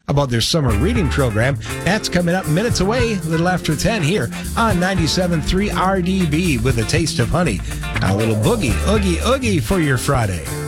about their summer reading program. That's coming up minutes away, a little after 10 here on 97.3 RDB with a taste of honey. A little boogie, oogie, oogie for your Friday.